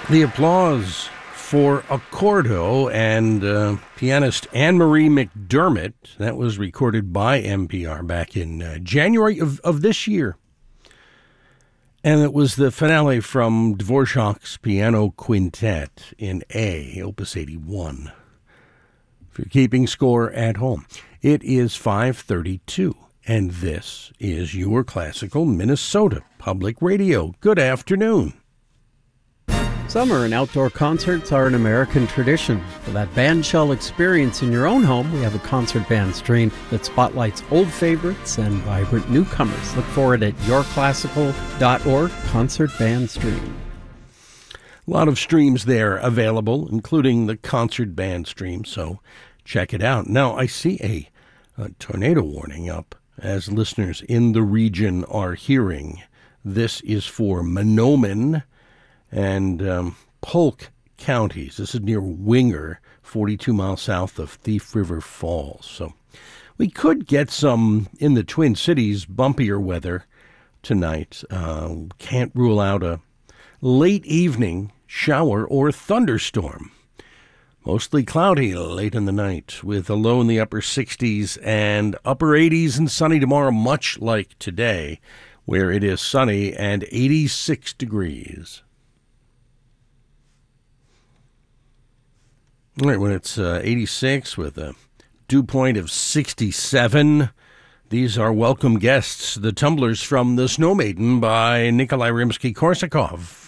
The applause for Accordo and pianist Anne-Marie McDermott. That was recorded by NPR back in January of this year. And it was the finale from Dvorak's Piano Quintet in A, Opus 81. If you're keeping score at home, it is 5:32, and this is your Classical Minnesota Public Radio. Good afternoon. Summer and outdoor concerts are an American tradition. For that bandshell experience in your own home, we have a concert band stream that spotlights old favorites and vibrant newcomers. Look for it at yourclassical.org, concert band stream. A lot of streams there available, including the concert band stream, so check it out. Now, I see a tornado warning up, as listeners in the region are hearing. This is for Mahnomen and Polk counties. This is near Winger, 42 miles south of Thief River Falls. So we could get some, in the Twin Cities, bumpier weather tonight. Can't rule out a late evening shower or thunderstorm. Mostly cloudy late in the night with a low in the upper 60s and upper 80s and sunny tomorrow, much like today, where it is sunny and 86 degrees. All right, when it's 86 with a dew point of 67, these are welcome guests, the Tumblers from The Snow Maiden by Nikolai Rimsky-Korsakov.